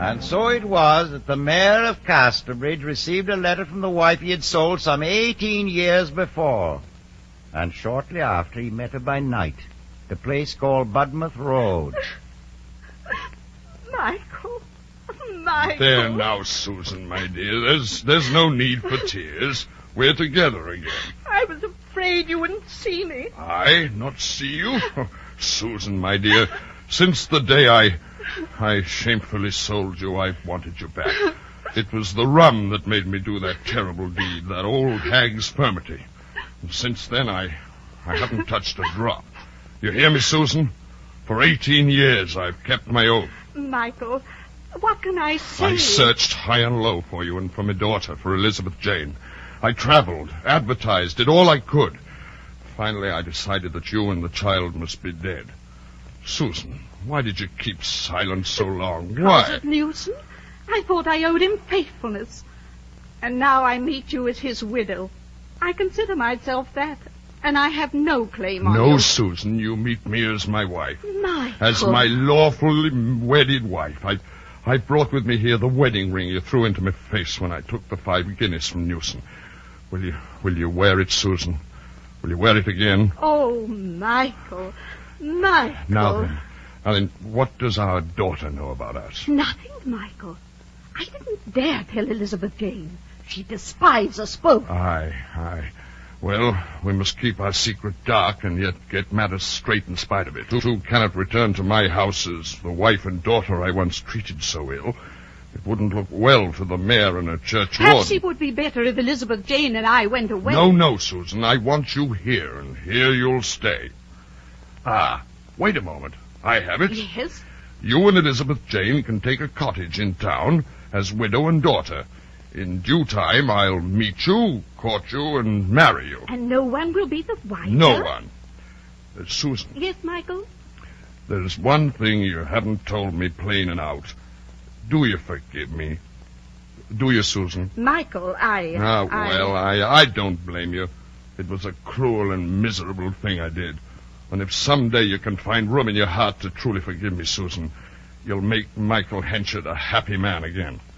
And so it was that the mayor of Casterbridge received a letter from the wife he had sold some 18 years before. And shortly after, he met her by night at a place called Budmouth Road. Michael. There now, Susan, my dear. There's no need for tears. We're together again. I was afraid you wouldn't see me. I not see you? Oh, Susan, my dear, since the day I shamefully sold you, I've wanted you back. It was the rum that made me do that terrible deed, that old hag's furmity. And since then, I haven't touched a drop. You hear me, Susan? For 18 years, I've kept my oath. Michael, what can I say? I searched high and low for you and for my daughter, for Elizabeth Jane. I traveled, advertised, did all I could. Finally, I decided that you and the child must be dead. Susan, why did you keep silent so long? Why? Because of Newson. I thought I owed him faithfulness. And now I meet you as his widow. I consider myself that, and I have no claim on you. No, Susan, you meet me as my wife. Michael. As my lawfully wedded wife. I brought with me here the wedding ring you threw into my face when I took the 5 guineas from Newson. Will you wear it, Susan? Will you wear it again? Oh, Michael. Michael. Now then, what does our daughter know about us? Nothing, Michael. I didn't dare tell Elizabeth Jane. She despises us both. Aye. Well, we must keep our secret dark and yet get matters straight in spite of it. Two cannot return to my house as the wife and daughter I once treated so ill. It wouldn't look well for the mayor and her church warden. Perhaps it would be better if Elizabeth Jane and I went away. No, Susan. I want you here, and here you'll stay. Wait a moment. I have it. Yes? You and Elizabeth Jane can take a cottage in town as widow and daughter. In due time, I'll meet you, court you, and marry you. And no one will be the wiser? No one. Susan. Yes, Michael? There's one thing you haven't told me plain and out. Do you forgive me? Do you, Susan? Michael, I don't blame you. It was a cruel and miserable thing I did. And if someday you can find room in your heart to truly forgive me, Susan, you'll make Michael Henchard a happy man again.